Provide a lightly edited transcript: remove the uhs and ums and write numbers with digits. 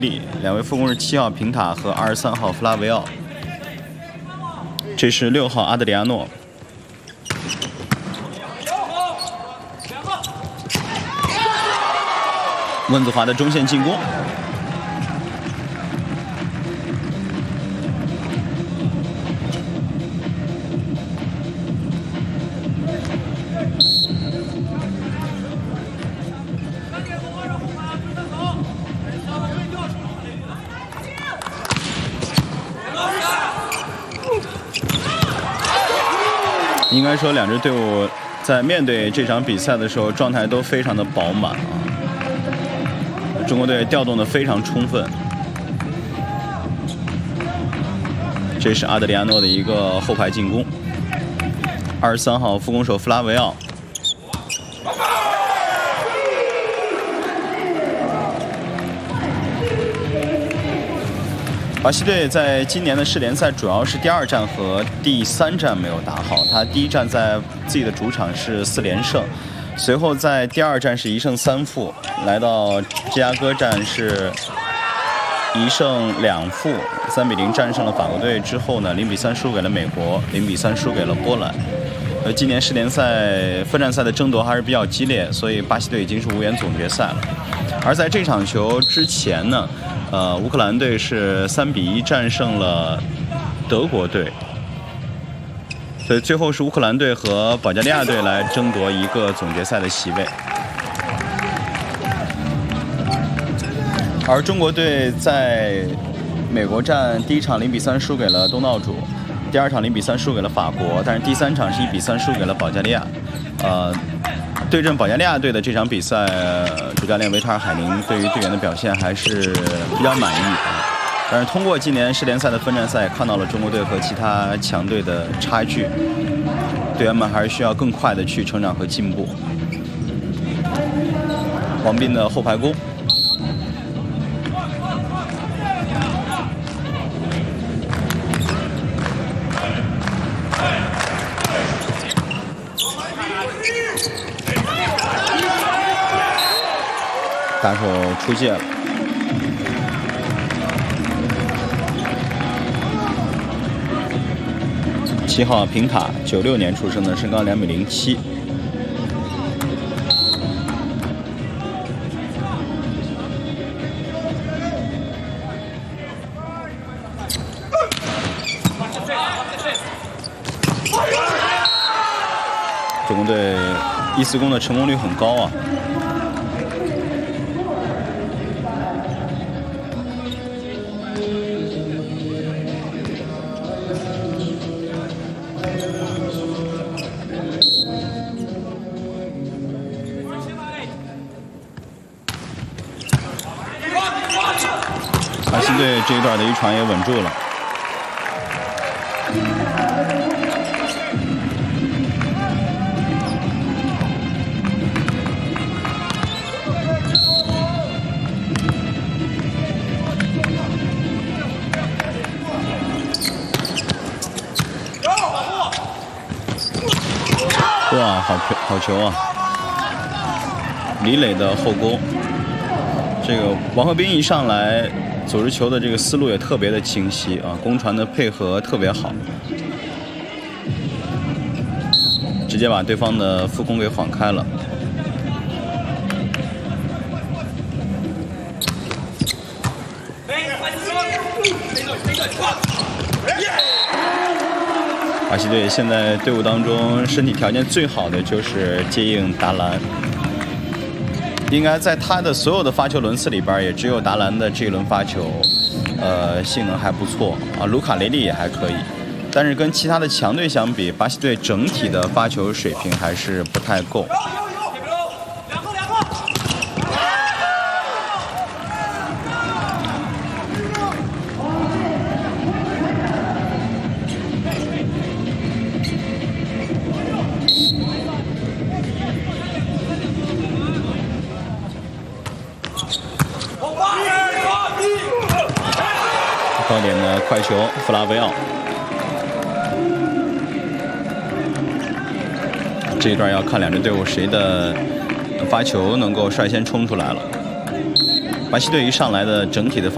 两位副攻是7号平塔和23号弗拉维奥，这是6号阿德里亚诺。温子华的中线进攻。 应该说，两支队伍在面对这场比赛的时候，状态都非常的饱满啊。中国队调动的非常充分。这是阿德里亚诺的一个后排进攻。23号副攻手弗拉维奥。 巴西队在今年的世联赛主要是第2战和第3战没有打好。他第1战在自己的主场是4连胜，随后在第2战是1胜3负，来到芝加哥站是1胜2负，3比0战胜了法国队之后呢，0比3输给了美国，0比3输给了波兰。今年世联赛分站赛的争夺还是比较激烈，所以巴西队已经是无缘总决赛了。而在这场球之前呢？ 乌克兰队是3比1战胜了德国队，所以最后是乌克兰队和保加利亚队来争夺一个总决赛的席位。而中国队在美国站第1场0比3输给了东道主，第2场0比3输给了法国，但是第3场是1比3输给了保加利亚。对阵保加利亚队的这场比赛，主教练维塔尔·海宁对于队员的表现还是比较满意。但是通过今年世联赛的分站赛，看到了中国队和其他强队的差距，队员们还是需要更快的去成长和进步。王斌的后排攻。 打手出界了。7号平塔，96年出生的，身高2米07。中国队1-4攻的成功率很高啊。 巴西队这一段的一传也稳住了。哇，好球啊！李磊的后攻，这个王鹤斌一上来。 组织球的这个思路也特别的清晰啊，攻传的配合特别好，直接把对方的副攻给晃开了。巴西队现在队伍当中身体条件最好的就是接应达兰。 应该在他的所有的发球轮次里边，也只有达兰的这一轮发球，性能还不错啊。卢卡雷利也还可以，但是跟其他的强队相比，巴西队整体的发球水平还是不太够。高点的快球，弗拉维奥。这一段要看两支队伍谁的发球能够率先冲出来了。巴西队一上来的整体的发